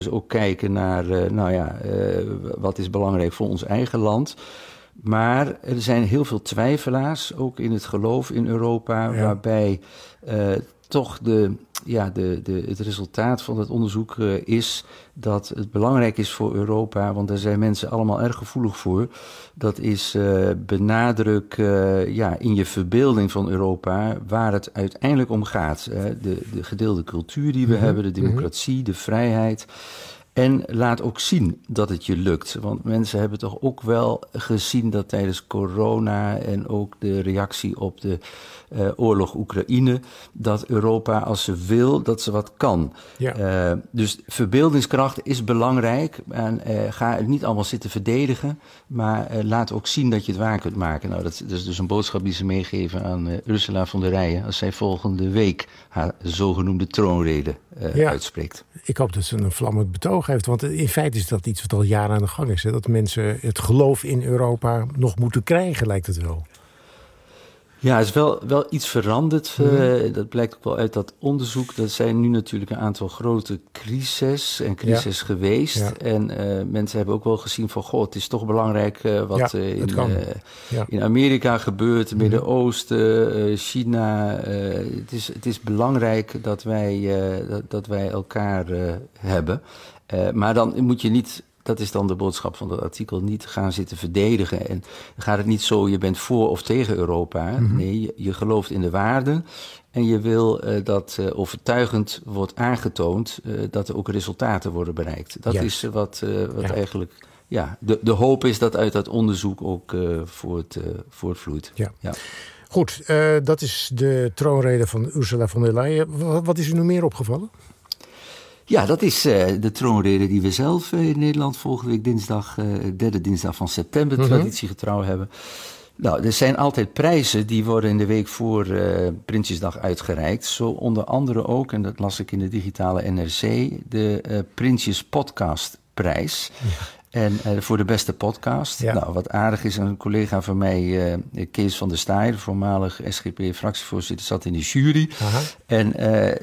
Dus ook kijken naar, wat is belangrijk voor ons eigen land. Maar er zijn heel veel twijfelaars, ook in het geloof in Europa, waarbij toch het resultaat van het onderzoek is dat het belangrijk is voor Europa, want daar zijn mensen allemaal erg gevoelig voor. Dat is benadruk in je verbeelding van Europa, waar het uiteindelijk om gaat. De gedeelde cultuur die we hebben, de democratie, de vrijheid. En laat ook zien dat het je lukt. Want mensen hebben toch ook wel gezien dat tijdens corona en ook de reactie op de oorlog Oekraïne, dat Europa, als ze wil, dat ze wat kan. Ja. Dus verbeeldingskracht is belangrijk. En ga het niet allemaal zitten verdedigen, maar laat ook zien dat je het waar kunt maken. Nou, dat is dus een boodschap die ze meegeven aan Ursula von der Leyen als zij volgende week haar zogenoemde troonrede uitspreekt. Ik hoop dat ze een vlammend betoog heeft, want in feite is dat iets wat al jaren aan de gang is. Hè? Dat mensen het geloof in Europa nog moeten krijgen, lijkt het wel. Ja, het is wel iets veranderd. Dat blijkt ook wel uit dat onderzoek. Er zijn nu natuurlijk een aantal grote crises geweest. Ja. En mensen hebben ook wel gezien van, het is toch belangrijk wat in Amerika gebeurt, Midden-Oosten, China. Het is belangrijk dat wij elkaar hebben. Maar dan moet je niet... Dat is dan de boodschap van dat artikel. Niet gaan zitten verdedigen. En dan gaat het niet zo, je bent voor of tegen Europa. Nee, je gelooft in de waarden. En je wil dat overtuigend wordt aangetoond dat er ook resultaten worden bereikt. Dat is wat eigenlijk... Ja, de hoop is dat uit dat onderzoek ook voortvloeit. Ja. Goed, dat is de troonrede van Ursula von der Leyen. Wat is u nog meer opgevallen? Ja, dat is de troonrede die we zelf in Nederland volgende week dinsdag, derde dinsdag van september, traditiegetrouw hebben. Nou, er zijn altijd prijzen die worden in de week voor Prinsjesdag uitgereikt. Zo onder andere ook, en dat las ik in de digitale NRC, de Prinsjes Podcastprijs. Ja. En voor de beste podcast. Ja. Nou, wat aardig is, een collega van mij, Kees van der Staaij, voormalig SGP-fractievoorzitter, zat in de jury. Aha. En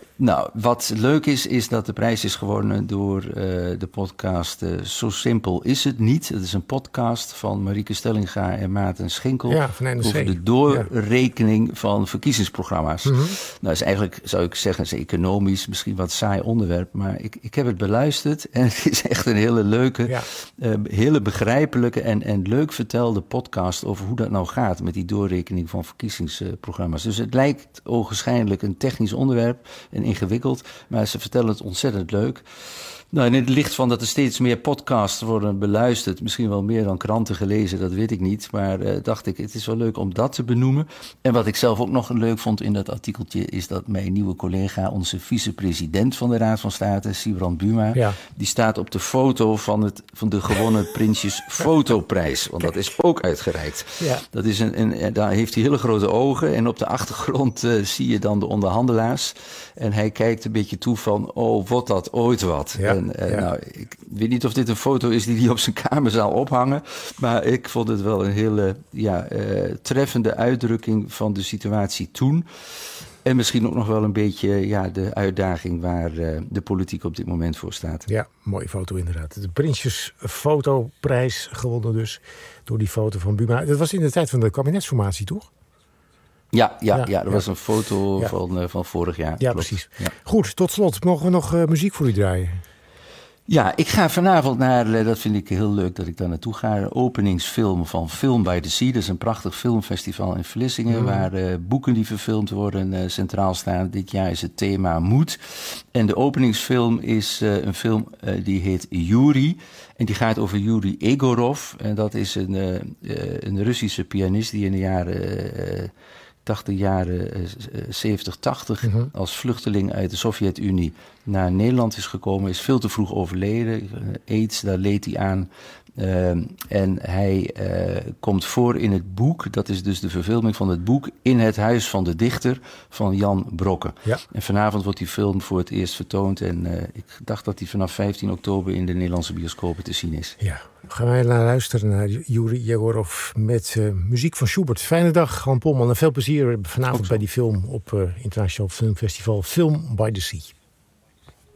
wat leuk is dat de prijs is gewonnen door de podcast Zo Simpel Is Het Niet. Dat is een podcast van Marieke Stellinga en Maarten Schinkel over de doorrekening van verkiezingsprogramma's. Nou, is eigenlijk, zou ik zeggen, is economisch misschien wat saai onderwerp, maar ik heb het beluisterd en het is echt een hele leuke... hele begrijpelijke en leuk vertelde podcast over hoe dat nou gaat met die doorrekening van verkiezingsprogramma's. Dus het lijkt ogenschijnlijk een technisch onderwerp en ingewikkeld, maar ze vertellen het ontzettend leuk. Nou, in het licht van dat er steeds meer podcasts worden beluisterd, misschien wel meer dan kranten gelezen, dat weet ik niet, maar dacht ik, het is wel leuk om dat te benoemen. En wat ik zelf ook nog leuk vond in dat artikeltje, is dat mijn nieuwe collega, onze vicepresident van de Raad van State, Sibrand Buma, die staat op de foto van de gewonnen Prinsjes Fotoprijs, want dat is ook uitgereikt. Ja. Dat is daar heeft hij hele grote ogen en op de achtergrond zie je dan de onderhandelaars en hij kijkt een beetje toe van, wordt dat ooit wat? Ja. Nou, ik weet niet of dit een foto is die hij op zijn kamer zal ophangen, maar ik vond het wel een hele treffende uitdrukking van de situatie toen. En misschien ook nog wel een beetje de uitdaging waar de politiek op dit moment voor staat. Ja, mooie foto inderdaad. De Prinsjes Fotoprijs gewonnen dus door die foto van Buma. Dat was in de tijd van de kabinetsformatie, toch? Ja, dat was een foto van vorig jaar. Ja, klopt. Precies. Ja. Goed, tot slot. Mogen we nog muziek voor u draaien? Ja, ik ga vanavond naar, dat vind ik heel leuk dat ik daar naartoe ga, een openingsfilm van Film by the Sea. Dat is een prachtig filmfestival in Vlissingen, waar boeken die verfilmd worden centraal staan. Dit jaar is het thema moed. En de openingsfilm is een film die heet Yuri. En die gaat over Yuri Egorov. En dat is een Russische pianist die in de jaren 70, 80 als vluchteling uit de Sovjet-Unie naar Nederland is gekomen, is veel te vroeg overleden. AIDS, daar leed hij aan. En hij komt voor in het boek, dat is dus de verfilming van het boek, In het huis van de dichter van Jan Brokke. Ja. En vanavond wordt die film voor het eerst vertoond en ik dacht dat die vanaf 15 oktober in de Nederlandse bioscopen te zien is. Ja, gaan wij naar luisteren naar Yuri Egorov met muziek van Schubert. Fijne dag, Han Polman, en veel plezier vanavond bij die film op Internationaal Filmfestival Film by the Sea.